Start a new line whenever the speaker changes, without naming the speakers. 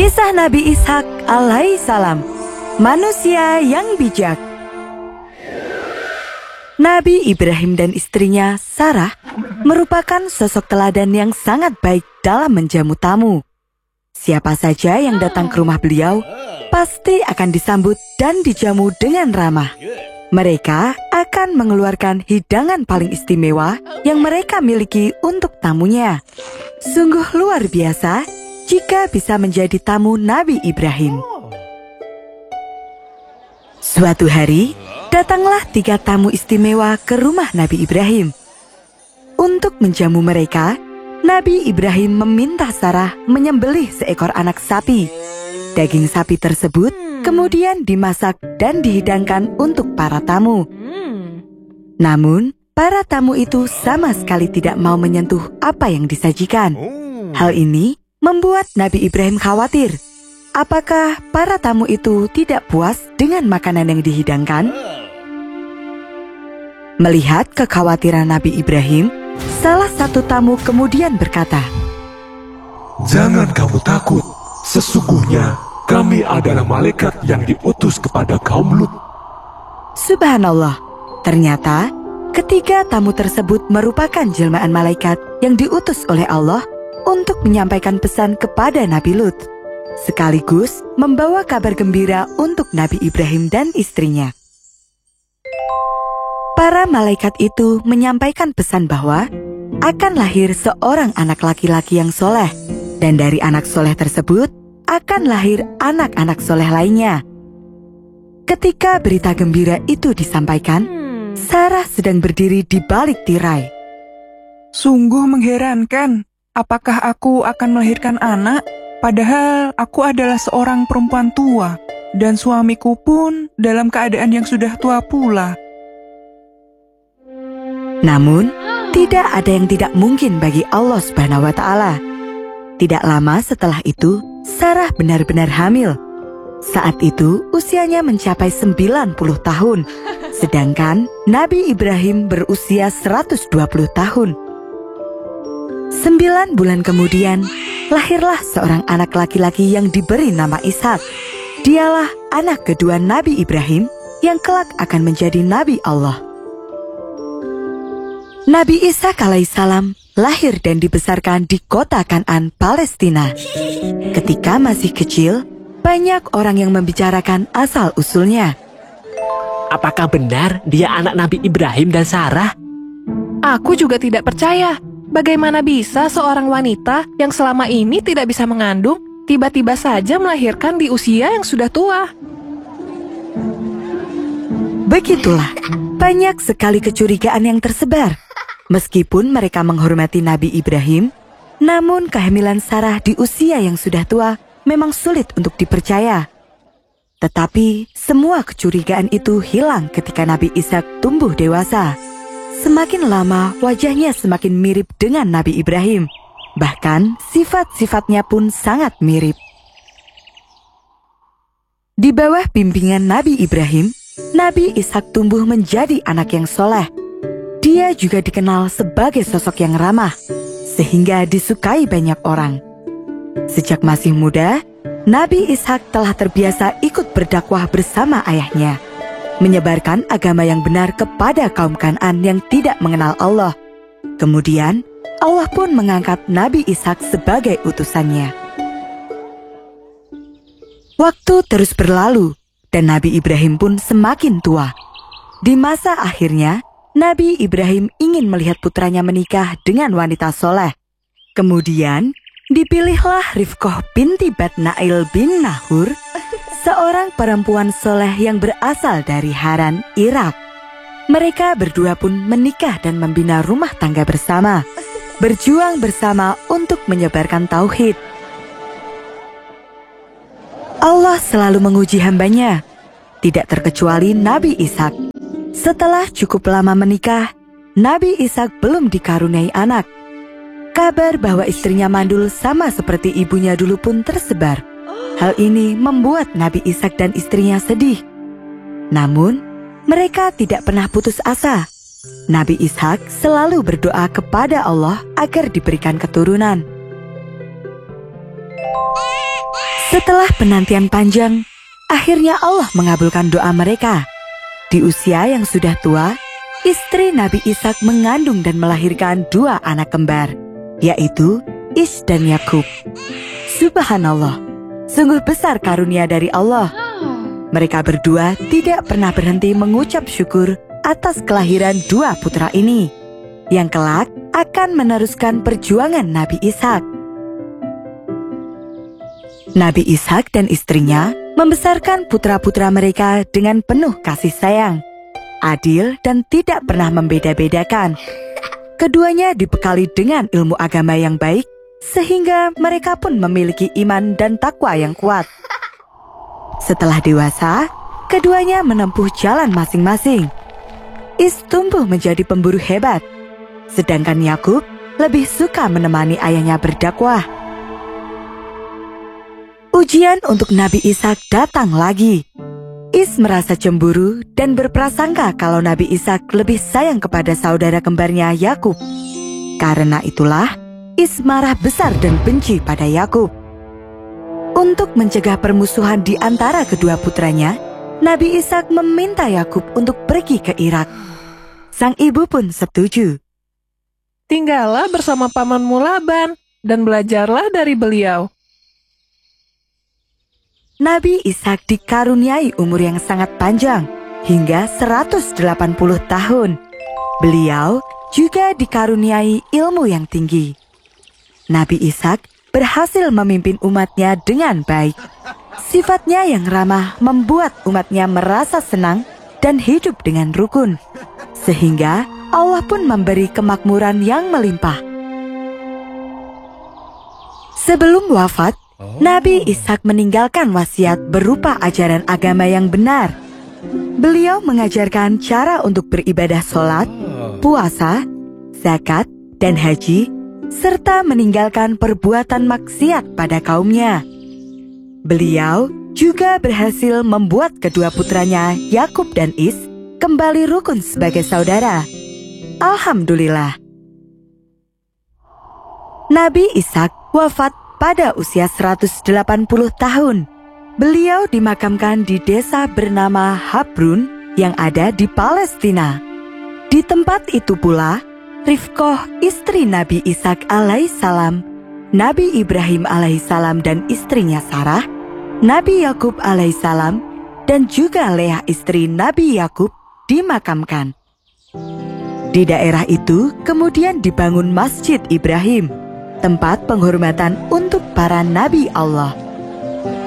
Kisah Nabi Ishak alaihissalam, manusia yang bijak. Nabi Ibrahim dan istrinya Sarah merupakan sosok teladan yang sangat baik dalam menjamu tamu. Siapa saja yang datang ke rumah beliau pasti akan disambut dan dijamu dengan ramah. Mereka akan mengeluarkan hidangan paling istimewa yang mereka miliki untuk tamunya. Sungguh luar biasa jika bisa menjadi tamu Nabi Ibrahim. Suatu hari, datanglah 3 tamu istimewa ke rumah Nabi Ibrahim. Untuk menjamu mereka, Nabi Ibrahim meminta Sarah menyembelih seekor anak sapi. Daging sapi tersebut kemudian dimasak dan dihidangkan untuk para tamu. Namun, para tamu itu sama sekali tidak mau menyentuh apa yang disajikan. Hal ini membuat Nabi Ibrahim khawatir. Apakah para tamu itu tidak puas dengan makanan yang dihidangkan? Melihat kekhawatiran Nabi Ibrahim, salah satu tamu kemudian berkata,
"Jangan kamu takut, sesungguhnya kami adalah malaikat yang diutus kepada kaum Lut."
Subhanallah, ternyata ketiga tamu tersebut merupakan jelmaan malaikat yang diutus oleh Allah untuk menyampaikan pesan kepada Nabi Lut, sekaligus membawa kabar gembira untuk Nabi Ibrahim dan istrinya. Para malaikat itu menyampaikan pesan bahwa akan lahir seorang anak laki-laki yang soleh, dan dari anak soleh tersebut akan lahir anak-anak soleh lainnya. Ketika berita gembira itu disampaikan, Sarah sedang berdiri di balik tirai.
Sungguh mengherankan, apakah aku akan melahirkan anak? Padahal aku adalah seorang perempuan tua, dan suamiku pun dalam keadaan yang sudah tua pula.
Namun, tidak ada yang tidak mungkin bagi Allah Subhanahu wa Ta'ala. Tidak lama setelah itu, Sarah benar-benar hamil. Saat itu, usianya mencapai 90 tahun, sedangkan Nabi Ibrahim berusia 120 tahun. 9 bulan kemudian, lahirlah seorang anak laki-laki yang diberi nama Ishak. Dialah anak kedua Nabi Ibrahim yang kelak akan menjadi Nabi Allah. Nabi Ishak alaihissalam lahir dan dibesarkan di kota Kan'an, Palestina. Ketika masih kecil, banyak orang yang membicarakan asal-usulnya.
Apakah benar dia anak Nabi Ibrahim dan Sarah?
Aku juga tidak percaya. Bagaimana bisa seorang wanita yang selama ini tidak bisa mengandung, tiba-tiba saja melahirkan di usia yang sudah tua?
Begitulah, banyak sekali kecurigaan yang tersebar. Meskipun mereka menghormati Nabi Ibrahim, namun kehamilan Sarah di usia yang sudah tua memang sulit untuk dipercaya. Tetapi semua kecurigaan itu hilang ketika Nabi Ishak tumbuh dewasa. Semakin lama wajahnya semakin mirip dengan Nabi Ibrahim. Bahkan sifat-sifatnya pun sangat mirip. Di bawah bimbingan Nabi Ibrahim, Nabi Ishak tumbuh menjadi anak yang soleh. Dia juga dikenal sebagai sosok yang ramah, sehingga disukai banyak orang. Sejak masih muda, Nabi Ishak telah terbiasa ikut berdakwah bersama ayahnya, menyebarkan agama yang benar kepada kaum Kan'an yang tidak mengenal Allah. Kemudian, Allah pun mengangkat Nabi Ishak sebagai utusannya. Waktu terus berlalu, dan Nabi Ibrahim pun semakin tua. Di masa akhirnya, Nabi Ibrahim ingin melihat putranya menikah dengan wanita soleh. Kemudian, dipilihlah Rifqah binti Batnail bin Nahur, seorang perempuan soleh yang berasal dari Haran, Irak. Mereka berdua pun menikah dan membina rumah tangga bersama, berjuang bersama untuk menyebarkan tauhid. Allah selalu menguji hambanya, tidak terkecuali Nabi Ishak. Setelah cukup lama menikah, Nabi Ishak belum dikaruniai anak. Kabar bahwa istrinya mandul sama seperti ibunya dulu pun tersebar. Hal ini membuat Nabi Ishak dan istrinya sedih. Namun, mereka tidak pernah putus asa. Nabi Ishak selalu berdoa kepada Allah agar diberikan keturunan. Setelah penantian panjang, akhirnya Allah mengabulkan doa mereka. Di usia yang sudah tua, istri Nabi Ishak mengandung dan melahirkan 2 anak kembar, yaitu Is dan Yakub. Subhanallah, sungguh besar karunia dari Allah. Mereka berdua tidak pernah berhenti mengucap syukur atas kelahiran 2 putra ini, yang kelak akan meneruskan perjuangan Nabi Ishak. Nabi Ishak dan istrinya membesarkan putra-putra mereka dengan penuh kasih sayang, adil dan tidak pernah membeda-bedakan. Keduanya dibekali dengan ilmu agama yang baik, sehingga mereka pun memiliki iman dan takwa yang kuat. Setelah dewasa, keduanya menempuh jalan masing-masing. Is tumbuh menjadi pemburu hebat, sedangkan Yakub lebih suka menemani ayahnya berdakwah. Ujian untuk Nabi Ishak datang lagi. Is merasa cemburu dan berprasangka kalau Nabi Ishak lebih sayang kepada saudara kembarnya Yakub. Karena itulah, Is marah besar dan benci pada Yakub. Untuk mencegah permusuhan di antara kedua putranya, Nabi Ishak meminta Yakub untuk pergi ke Irak. Sang ibu pun setuju.
Tinggallah bersama pamanmu Laban dan belajarlah dari beliau.
Nabi Ishak dikaruniai umur yang sangat panjang, hingga 180 tahun. Beliau juga dikaruniai ilmu yang tinggi. Nabi Ishak berhasil memimpin umatnya dengan baik. Sifatnya yang ramah membuat umatnya merasa senang dan hidup dengan rukun. Sehingga Allah pun memberi kemakmuran yang melimpah. Sebelum wafat, Nabi Ishak meninggalkan wasiat berupa ajaran agama yang benar. Beliau mengajarkan cara untuk beribadah sholat, puasa, zakat, dan haji, serta meninggalkan perbuatan maksiat pada kaumnya. Beliau juga berhasil membuat kedua putranya Yakub dan Is kembali rukun sebagai saudara. Alhamdulillah. Nabi Ishak wafat pada usia 180 tahun. Beliau dimakamkan di desa bernama Habrun yang ada di Palestina. Di tempat itu pula, Rifqah, istri Nabi Ishak alaihissalam, Nabi Ibrahim alaihissalam dan istrinya Sarah, Nabi Yakub alaihissalam, dan juga Leah istri Nabi Yakub dimakamkan. Di daerah itu kemudian dibangun Masjid Ibrahim, tempat penghormatan untuk para nabi Allah.